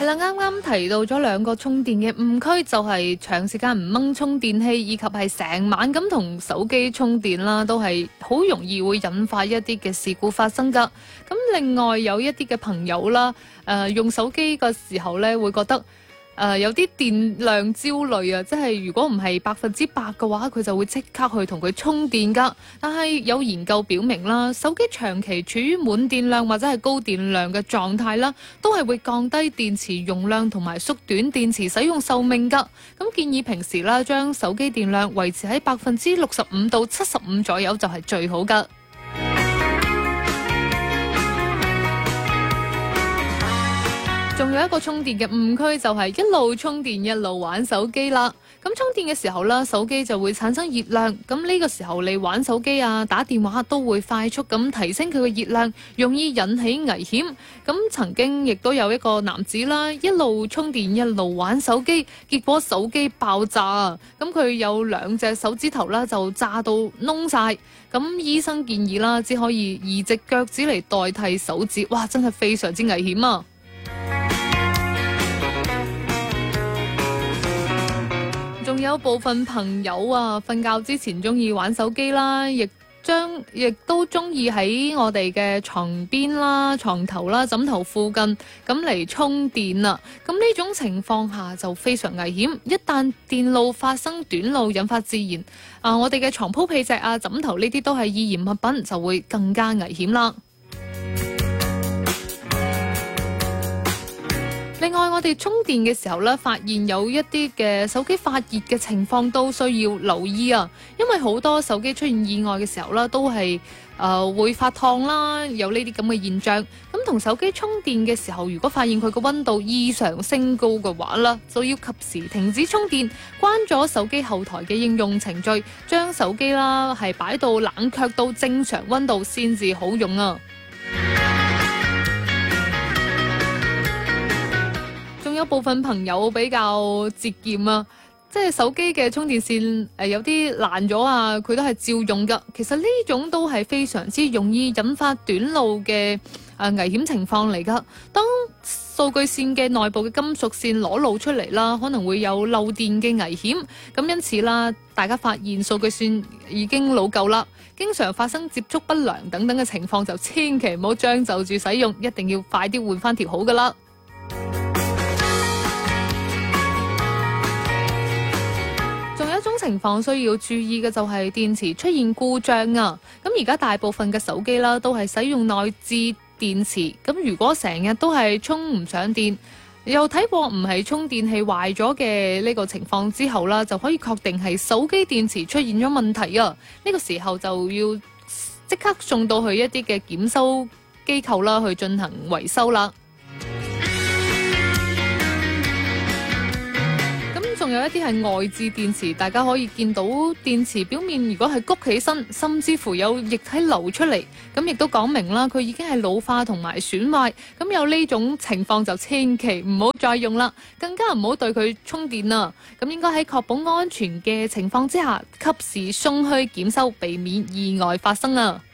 係啦，啱啱提到咗兩個充電嘅誤區，就係長時間唔掹充電器，以及係成晚咁同手機充電啦，都係好容易會引發一啲嘅事故發生噶。咁另外有一啲嘅朋友啦，用手機嘅時候咧，會覺得有啲電量焦慮啊，即係如果唔係100%嘅話，佢就會即刻去同佢充電噶。但係有研究表明啦，手機長期處於滿電量或者係高電量嘅狀態啦，都係會降低電池容量同埋縮短電池使用壽命噶。咁建議平時啦，將手機電量維持喺65%到75%左右就係最好噶。仲有一個充電嘅誤區，就係一路充電一路玩手機啦。咁充電嘅時候啦，手機就會產生熱量，咁呢個時候你玩手機啊、打電話都會快速咁提升佢嘅熱量，容易引起危險。咁曾經亦都有一個男子啦，一路充電一路玩手機，結果手機爆炸啊！咁佢有2隻手指頭啦就炸到燶晒，咁醫生建議啦，只可以移植腳趾嚟代替手指，哇！真係非常之危險啊！仲有部分朋友啊，瞓覺之前中意玩手機啦，亦都中意喺我哋嘅床邊啦、床頭啦、枕頭附近咁嚟充電啊。咁呢種情況下就非常危險，一旦電路發生短路，引發自燃我哋嘅床鋪被席啊、枕頭呢啲都係易燃物品，就會更加危險啦。另外，我哋充電嘅時候咧，發現有一啲嘅手機發熱嘅情況都需要留意啊，因為好多手機出現意外嘅時候咧，都係會發燙啦，有呢啲咁嘅現象。咁同手機充電嘅時候，如果發現佢個溫度異常升高嘅話啦，就要及時停止充電，關咗手機後台嘅應用程序，將手機啦係擺到冷卻到正常溫度先至好用啊。有部分朋友比較節儉啊，即係手機嘅充電線有啲爛咗啊，佢都係照用噶。其實呢種都係非常之容易引發短路嘅危險情況嚟噶。當數據線嘅內部嘅金屬線裸露出嚟啦，可能會有漏電嘅危險。咁因此啦，大家發現數據線已經老舊啦，經常發生接觸不良等等嘅情況，就千祈唔好將就住使用，一定要快啲換翻條好噶啦。一種情況需要注意嘅就係電池出現故障啊！咁而家大部分嘅手機啦都係使用內置電池，咁如果成日都係充唔上電，又睇過唔係充電器壞咗嘅呢個情況之後啦，就可以確定係手機電池出現咗問題啊！呢個時候就要即刻送到去一啲嘅檢修機構啦去進行維修啦。仲有一啲係外置電池，大家可以見到電池表面如果係谷起身，甚至乎有液體流出嚟，咁亦都講明啦，佢已經係老化同埋損壞。咁有呢種情況就千祈唔好再用啦，更加唔好對佢充電啊！咁應該喺確保安全嘅情況之下，及時送去檢修，避免意外發生啊！